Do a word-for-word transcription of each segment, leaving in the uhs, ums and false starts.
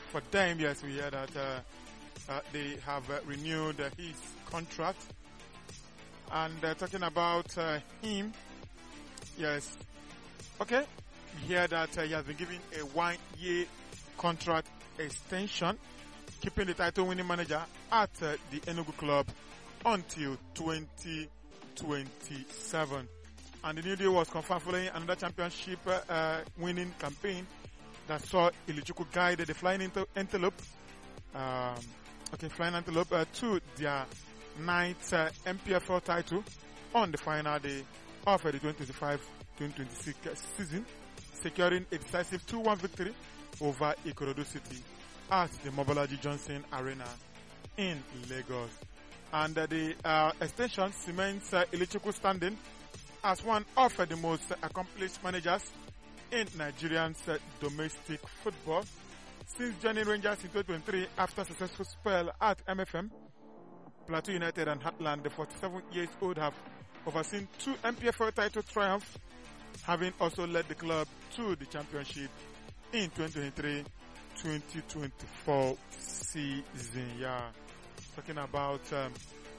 for them. Yes, we hear that uh, uh, they have uh, renewed uh, his contract. And uh, talking about uh, him, yes, okay, we hear that uh, he has been given a one-year contract extension, keeping the title-winning manager at uh, the Enugu club until twenty twenty-seven. And the new deal was confirmed following another championship uh, uh, winning campaign that saw Ilichukwu guide the Flying Antelope, um, okay, Flying Antelope uh, to their ninth uh, M P F L title on the final day of uh, the twenty twenty-five twenty twenty-six uh, season, securing a decisive two one victory over Ikorodu City at the Mobolaji Johnson Arena in Lagos. And uh, the uh, extension cements uh, Ilichukwu standing as one of uh, the most accomplished managers in Nigerian's uh, domestic football since joining Rangers in twenty twenty-three after a successful spell at M F M. Plateau United and Heartland, the forty-seven years old, have overseen two M P F L title triumphs, having also led the club to the championship in twenty twenty-three twenty twenty-four season. Yeah, talking about um,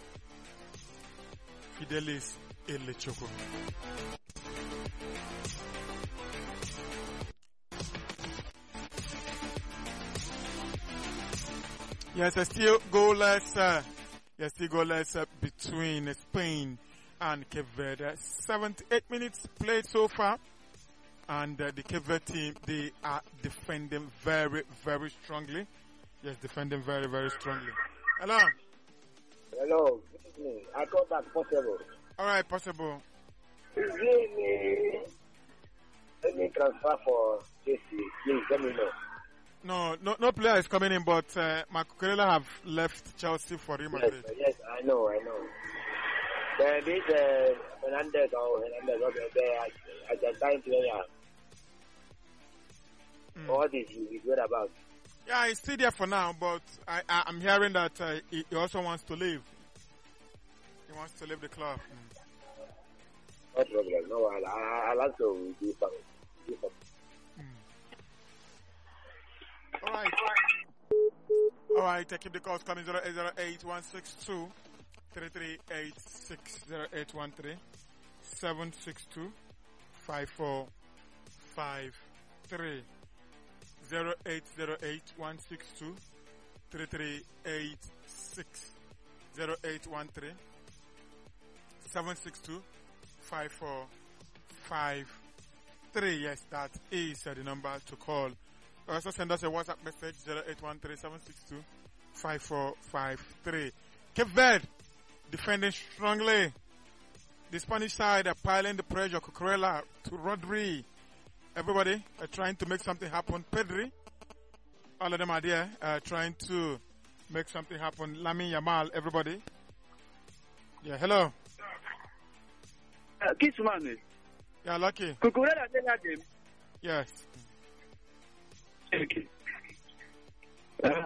Fidelis Ilichukwu. Yes, uh, still goalless. Uh, yes, still goalless uh, between Spain and Cape Verde. Uh, seventy-eight minutes played so far, and uh, the Cape Verde team, they are defending very, very strongly. Yes, defending very, very strongly. Hello. Hello. Good evening. I call back possible. All right, possible. Is there any, any transfer for J C? Please let me know. No, no, no player is coming in, but uh, Marco Cucurella have left Chelsea for Real Madrid. Yes, yes, I know, I know. Then this uh, Fernandez or Hernandez, okay, the Argentine player. Mm. What is he good about? Yeah, he's still there for now, but I, I, I'm hearing that uh, he, he also wants to leave. He wants to leave the club. Mm. No problem. No, I, I, I like to do something. Do something. All right. All right. I keep the calls coming. zero eight zero eight one six two three three eight six zero eight one three seven six two five four five three zero eight zero eight one six two three three eight six zero eight one three seven six two five four five three. Yes, that is uh, the number to call. Also send us a WhatsApp message zero eight one three seven six two five four five three. Cape Verde defending strongly. The Spanish side are piling the pressure. Cucurella to Rodri. Everybody are trying to make something happen. Pedri, all of them are there uh, trying to make something happen. Lamine Yamal, everybody. Yeah, hello. Uh, Kiss man. Yeah, lucky. Cucurella did that game. Yes. Okay. Uh,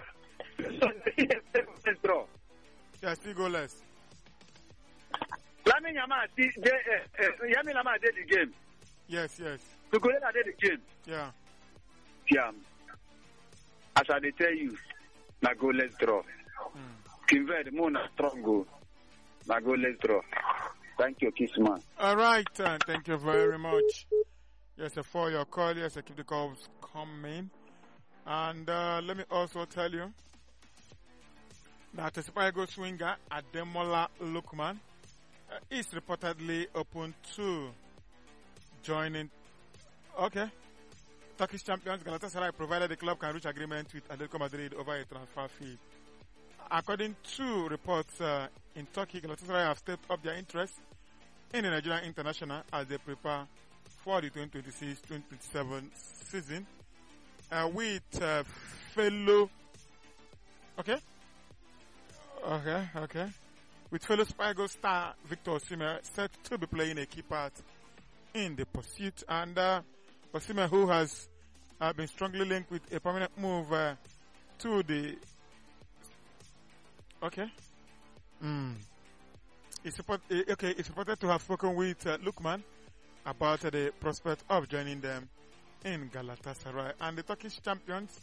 draw. Yeah, still goalless. Lamine Yamal did Lamine Yamal did the game. Yes, yes. Cucurella did the game. Yeah. Yeah. As I tell you, na goalless draw. Mm. Convert more na strong goal. Na goalless draw. Thank you, Kissman. All right, uh, thank you very much. Yes, uh, for your call. Yes, I keep the calls coming. And uh, let me also tell you that the Super Eagles swinger Ademola Lookman uh, is reportedly open to joining. Okay. Turkish champions Galatasaray provided the club can reach agreement with Atletico Madrid over a transfer fee. According to reports uh, in Turkey, Galatasaray have stepped up their interest in the Nigerian international as they prepare for the twenty twenty-six twenty twenty-seven season uh, with uh, fellow okay okay okay with fellow Spy star Victor Osimhen set to be playing a key part in the pursuit, and uh, Osimhen, who has uh, been strongly linked with a permanent move uh, to the okay mm. it's support, okay it's reported to have spoken with uh, Lookman about uh, the prospect of joining them in Galatasaray. And the Turkish champions